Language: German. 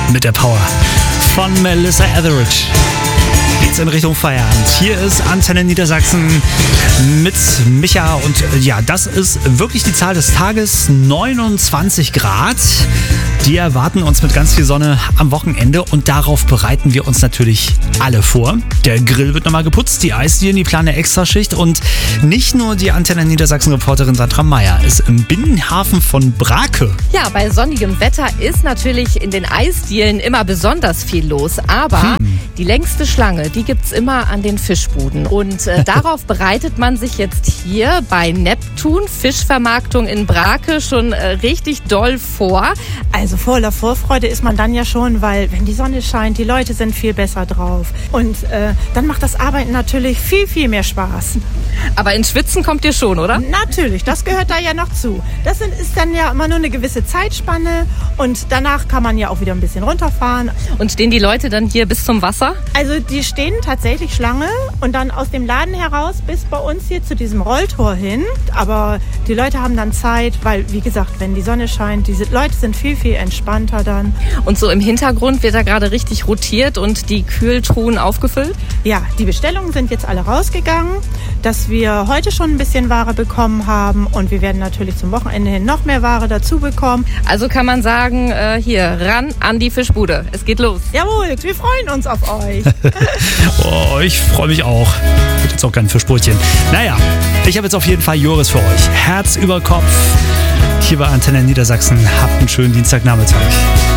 mit der Power von Melissa Etheridge. Geht's in Richtung Feierabend. Hier ist Antenne Niedersachsen mit Micha und ja, das ist wirklich die Zahl des Tages, 29 Grad. Die erwarten uns mit ganz viel Sonne am Wochenende und darauf bereiten wir uns natürlich alle vor. Der Grill wird nochmal geputzt, die Eisdielen, die planen eine Extraschicht und nicht nur die Antenne Niedersachsen-Reporterin Sandra Meyer ist im Binnenhafen von Brake. Ja, bei sonnigem Wetter ist natürlich in den Eisdielen immer besonders viel los, aber die längste Schlange, die gibt's immer an den Fischbuden und darauf bereitet man sich jetzt hier bei Neptun, Fischvermarktung in Brake, schon richtig doll vor. Also voller Vorfreude ist man dann ja schon, weil wenn die Sonne scheint, die Leute sind viel besser drauf. Und dann macht das Arbeiten natürlich viel, viel mehr Spaß. Aber ins Schwitzen kommt ihr schon, oder? Natürlich, das gehört da ja noch zu. Das ist dann ja immer nur eine gewisse Zeitspanne und danach kann man ja auch wieder ein bisschen runterfahren. Und stehen die Leute dann hier bis zum Wasser? Also die stehen tatsächlich Schlange und dann aus dem Laden heraus bis bei uns hier zu diesem Rolltor hin. Aber die Leute haben dann Zeit, weil wie gesagt, wenn die Sonne scheint, diese Leute sind viel, viel entspannter dann. Und so im Hintergrund wird da gerade richtig rotiert und die Kühltruhen aufgefüllt? Ja, die Bestellungen sind jetzt alle rausgegangen, dass wir heute schon ein bisschen Ware bekommen haben und wir werden natürlich zum Wochenende hin noch mehr Ware dazu bekommen. Also kann man sagen, hier, ran an die Fischbude. Es geht los. Jawohl, wir freuen uns auf euch. Oh, ich freue mich auch. Wird jetzt auch kein Fischbrötchen. Naja, ich habe jetzt auf jeden Fall Joris für euch. Herz über Kopf. Hier bei Antenne Niedersachsen. Habt einen schönen Dienstagnachmittag.